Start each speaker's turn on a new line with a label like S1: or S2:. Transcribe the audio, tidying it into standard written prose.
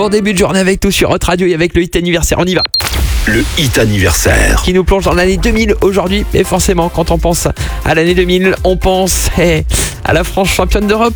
S1: Bon début de journée avec nous sur Hot Radio et avec le hit anniversaire, on y va.
S2: Le hit anniversaire.
S1: Qui nous plonge dans l'année 2000 aujourd'hui. Et forcément, quand on pense à l'année 2000, on pense à la France championne d'Europe.